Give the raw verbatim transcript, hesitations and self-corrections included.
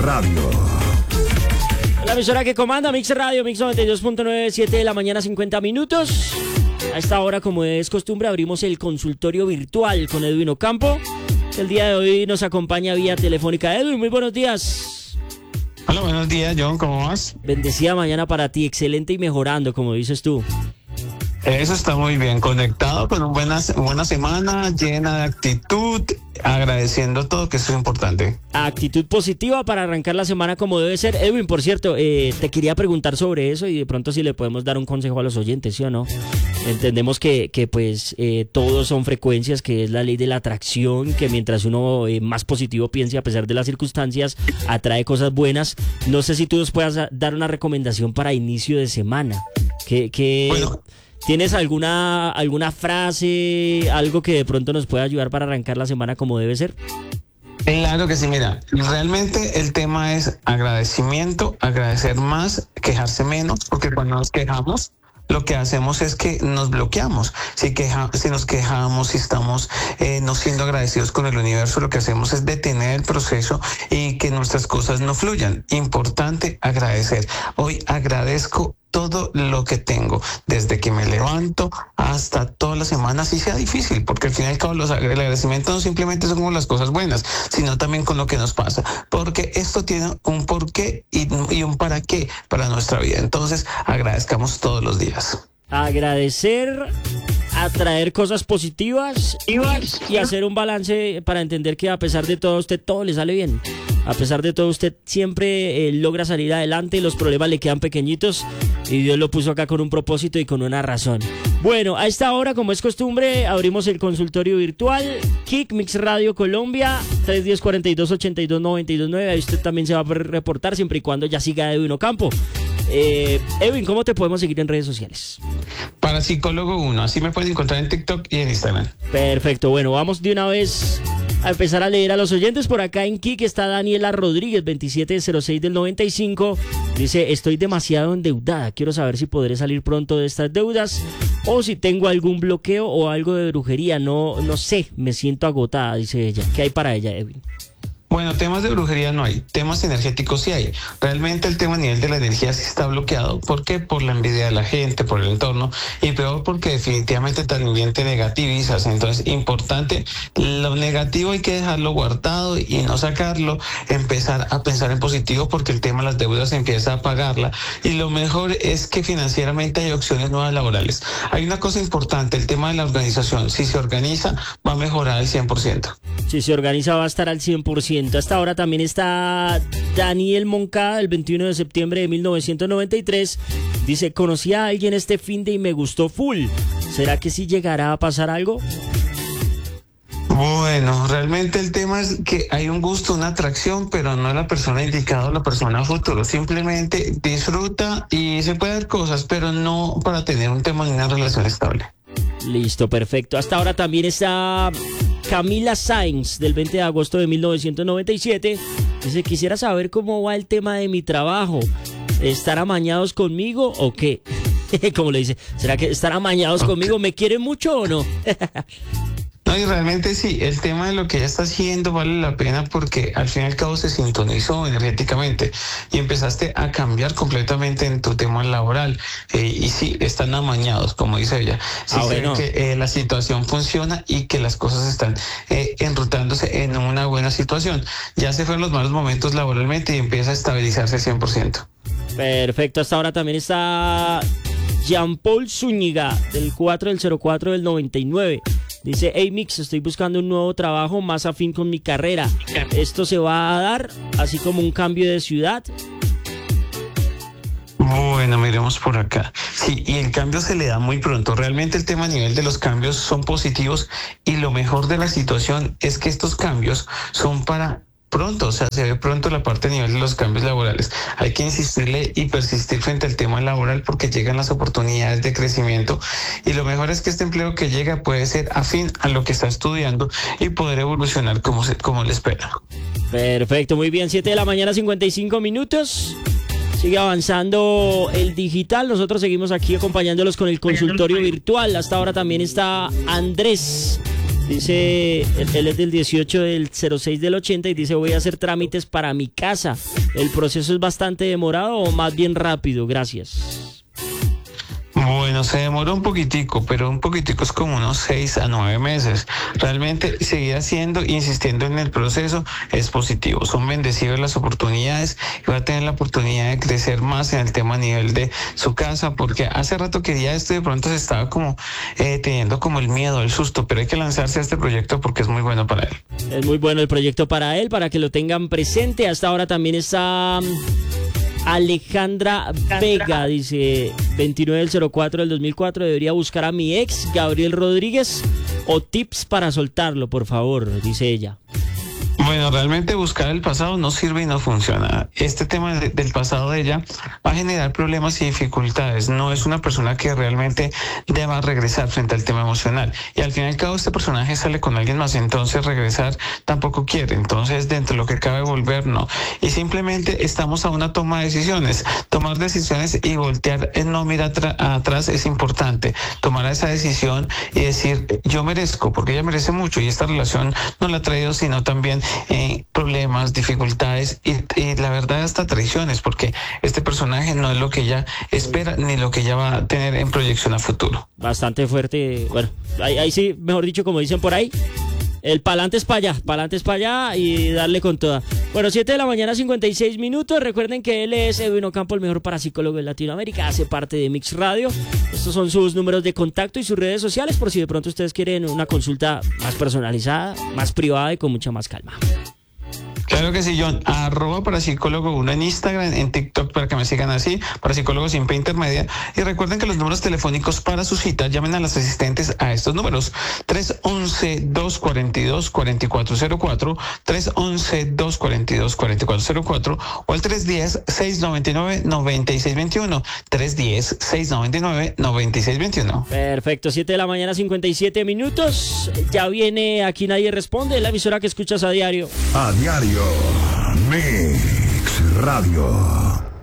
Radio. La emisora que comanda, Mix Radio, Mix noventa y dos punto nueve, siete de la mañana, cincuenta minutos. A esta hora, como es costumbre, abrimos el consultorio virtual con Edwin Ocampo. El día de hoy nos acompaña vía telefónica. Edwin, muy buenos días. Hola, buenos días, John, ¿cómo vas? Bendecida mañana para ti, excelente y mejorando, como dices tú. Eso está muy bien, conectado con una buena, buena semana, llena de actitud, agradeciendo todo, que eso es importante. Actitud positiva para arrancar la semana como debe ser. Edwin, por cierto, eh, te quería preguntar sobre eso y de pronto si le podemos dar un consejo a los oyentes, ¿sí o no? Entendemos que, que pues eh, todos son frecuencias, que es la ley de la atracción, que mientras uno eh, más positivo piense a pesar de las circunstancias, atrae cosas buenas. No sé si tú nos puedas dar una recomendación para inicio de semana. Que, que Bueno, ¿tienes alguna, alguna frase, algo que de pronto nos pueda ayudar para arrancar la semana como debe ser? claro que sí, mira, realmente el tema es agradecimiento, agradecer más, quejarse menos, porque cuando nos quejamos, lo que hacemos es que nos bloqueamos. Si, queja, si nos quejamos, si estamos eh, no siendo agradecidos con el universo, lo que hacemos es detener el proceso y que nuestras cosas no fluyan. Importante agradecer. Hoy agradezco todo lo que tengo, desde que me levanto hasta toda la semana, así sea difícil, porque al fin y al cabo los, el agradecimiento no simplemente son como las cosas buenas, sino también con lo que nos pasa, porque esto tiene un porqué y, y un para qué para nuestra vida. Entonces, agradezcamos todos los días. Agradecer, atraer cosas positivas y, y hacer un balance para entender que a pesar de todo, a usted todo le sale bien. A pesar de todo, usted siempre eh, logra salir adelante, los problemas le quedan pequeñitos y Dios lo puso acá con un propósito y con una razón. Bueno, a esta hora, como es costumbre, abrimos el consultorio virtual Kick Mix Radio Colombia, tres uno cero, cuatro dos, ocho dos, nueve dos nueve. Ahí usted también se va a poder reportar siempre y cuando ya siga Edwin Ocampo. Eh, Edwin, ¿cómo te podemos seguir en redes sociales? Para Psicólogo uno, así me pueden encontrar en TikTok y en Instagram. Perfecto, bueno, vamos de una vez a empezar a leer a los oyentes. Por acá en Kik está Daniela Rodríguez, veintisiete cero seis del noventa y cinco. Dice, estoy demasiado endeudada, quiero saber si podré salir pronto de estas deudas o si tengo algún bloqueo o algo de brujería. No, no sé, me siento agotada, dice ella. ¿Qué hay para ella, Edwin? Bueno, temas de brujería no hay, temas energéticos sí hay. Realmente el tema a nivel de la energía sí está bloqueado. ¿Por qué? Por la envidia de la gente, por el entorno, y peor porque definitivamente también te negativizas. Entonces, importante, lo negativo hay que dejarlo guardado y no sacarlo, empezar a pensar en positivo, porque el tema de las deudas empieza a pagarla. Y lo mejor es que financieramente hay opciones nuevas laborales. Hay una cosa importante, el tema de la organización. Si se organiza, va a mejorar al cien por ciento. Si se organiza, va a estar al cien por ciento. Hasta ahora también está Daniel Moncada, el veintiuno de septiembre de mil novecientos noventa y tres. Dice, conocí a alguien este finde y me gustó full. ¿Será que sí llegará a pasar algo? Bueno, realmente el tema es que hay un gusto, una atracción, pero no es la persona indicada o la persona a futuro. Simplemente disfruta y se puede dar cosas, pero no para tener un tema ni una relación estable. Listo, perfecto. Hasta ahora también está Camila Sainz, del veinte de agosto de mil novecientos noventa y siete. Dice, quisiera saber cómo va el tema de mi trabajo. ¿Están amañados conmigo o qué? Como le dice, ¿será que están amañados conmigo? ¿Me quieren mucho o no? No, y realmente sí, el tema de lo que ella está haciendo vale la pena porque al fin y al cabo se sintonizó energéticamente y empezaste a cambiar completamente en tu tema laboral. Eh, y sí, están amañados, como dice ella. Sí, ah, bueno. que eh, la situación funciona y que las cosas están eh, enrutándose en una buena situación. Ya se fueron los malos momentos laboralmente y empieza a estabilizarse cien por ciento. Perfecto, hasta ahora también está Jean-Paul Zúñiga, del cuatro del cero cuatro del noventa y nueve. Dice, hey Mix, estoy buscando un nuevo trabajo más afín con mi carrera. ¿Esto se va a dar así como un cambio de ciudad? Bueno, miremos por acá. Sí, y el cambio se le da muy pronto. Realmente el tema a nivel de los cambios son positivos y lo mejor de la situación es que estos cambios son para pronto, o sea, se ve pronto la parte a nivel de los cambios laborales. Hay que insistirle y persistir frente al tema laboral porque llegan las oportunidades de crecimiento y lo mejor es que este empleo que llega puede ser afín a lo que está estudiando y poder evolucionar como, se, como le espera. Perfecto, muy bien, siete de la mañana, cincuenta y cinco minutos. Sigue avanzando el digital. Nosotros seguimos aquí acompañándolos con el consultorio virtual. Hasta ahora también está Andrés, Dice, él, él es del dieciocho del cero seis del ochenta y dice, voy a hacer trámites para mi casa. ¿El proceso es bastante demorado o más bien rápido? Gracias. Bueno, se demora un poquitico, pero un poquitico es como unos seis a nueve meses. Realmente seguir haciendo, insistiendo en el proceso es positivo. Son bendecidas las oportunidades y va a tener la oportunidad de crecer más en el tema a nivel de su casa, porque hace rato quería esto y de pronto se estaba como eh, teniendo como el miedo, el susto, pero hay que lanzarse a este proyecto porque es muy bueno para él. Es muy bueno el proyecto para él, para que lo tengan presente. Hasta ahora también está Alejandra Vega, dice veintinueve del cero cuatro del dos mil cuatro, debería buscar a mi ex Gabriel Rodríguez o tips para soltarlo, por favor, dice ella. Bueno, realmente buscar el pasado no sirve y no funciona. Este tema de, del pasado de ella va a generar problemas y dificultades. No es una persona que realmente deba regresar frente al tema emocional. Y al fin y al cabo este personaje sale con alguien más, entonces regresar tampoco quiere. Entonces dentro de lo que cabe volver, no. Y simplemente estamos a una toma de decisiones. Tomar decisiones y voltear, no mirar atrás es importante. Tomar esa decisión y decir, yo merezco, porque ella merece mucho y esta relación no la ha traído, sino también Eh, problemas, dificultades y, y la verdad hasta traiciones, porque este personaje no es lo que ella espera ni lo que ella va a tener en proyección a futuro. Bastante fuerte, bueno, ahí, ahí sí, mejor dicho, como dicen por ahí, el pa'lante es para allá, pa'lante es para allá y darle con toda. Bueno, siete de la mañana, cincuenta y seis minutos. Recuerden que él es Edwin Ocampo, el mejor parapsicólogo de Latinoamérica. Hace parte de Mix Radio. Estos son sus números de contacto y sus redes sociales por si de pronto ustedes quieren una consulta más personalizada, más privada y con mucha más calma. Claro que sí, John. Arroba parapsicólogo uno en Instagram, en TikTok para que me sigan así, parapsicólogo sin P intermedia. Y recuerden que los números telefónicos para su cita, llamen a las asistentes a estos números: tres once, dos cuarenta y dos, cuarenta y cuatro cero cuatro, tres once, dos cuarenta y dos, cuarenta y cuatro cero cuatro o al tres diez, seis noventa y nueve, noventa y seis veintiuno. tres diez, seis noventa y nueve, noventa y seis veintiuno. Perfecto, siete de la mañana, cincuenta y siete minutos. Ya viene Aquí Nadie Responde, la emisora que escuchas a diario. A diario. Mix Radio.